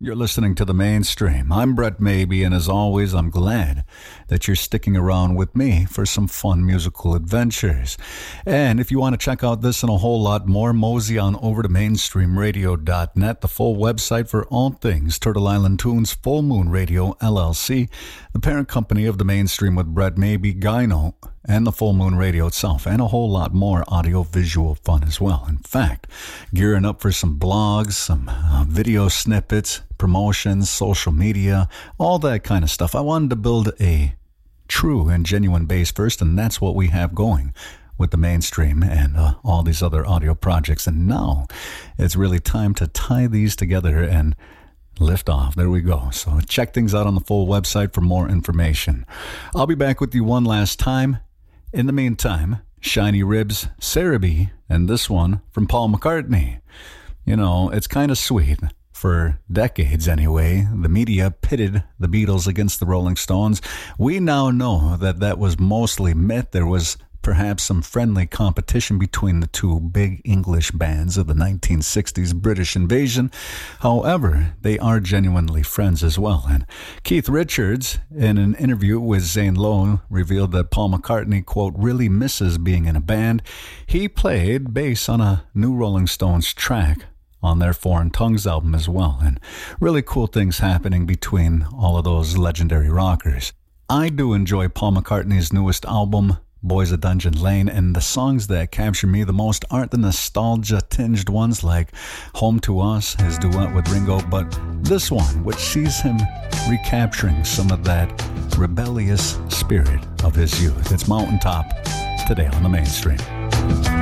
You're listening to The Mainstream. I'm Brett Maybe, and as always, I'm glad that you're sticking around with me for some fun musical adventures. And if you want to check out this and a whole lot more, mosey on over to mainstreamradio.net, the full website for all things Turtle Island Tunes, Full Moon Radio, LLC, the parent company of The Mainstream with Brett Maybe, Gyno, and the Full Moon Radio itself, and a whole lot more audio-visual fun as well. In fact, gearing up for some blogs, some video snippets, promotions, social media, all that kind of stuff. I wanted to build a true and genuine base first, and that's what we have going with The Mainstream and all these other audio projects. And now it's really time to tie these together and lift off. There we go. So check things out on the full website for more information. I'll be back with you one last time. In the meantime, Shiny Ribs, Sarah B, and this one from Paul McCartney. You know, it's kind of sweet. For decades anyway, the media pitted the Beatles against the Rolling Stones. We now know that that was mostly myth. There was perhaps some friendly competition between the two big English bands of the 1960s British invasion. However, they are genuinely friends as well. And Keith Richards, in an interview with Zane Lowe, revealed that Paul McCartney, quote, really misses being in a band. He played bass on a new Rolling Stones track on their Foreign Tongues album as well. And really cool things happening between all of those legendary rockers. I do enjoy Paul McCartney's newest album, Boys of Dungeon Lane, and the songs that capture me the most aren't the nostalgia-tinged ones like Home to Us, his duet with Ringo, but this one, which sees him recapturing some of that rebellious spirit of his youth. It's Mountaintop, today on The Mainstream.